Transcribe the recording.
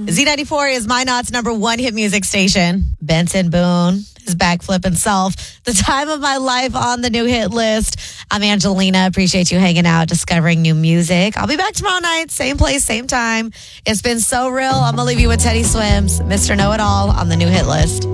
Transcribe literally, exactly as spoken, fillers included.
Z ninety-four is My Knot's number one hit music station. Benson Boone, his backflip himself. The time of my life on the new hit list. I'm Angelina. Appreciate you hanging out, discovering new music. I'll be back tomorrow night, same place, same time. It's been so real. I'm going to leave you with Teddy Swims, Mister Know-It-All on the new hit list.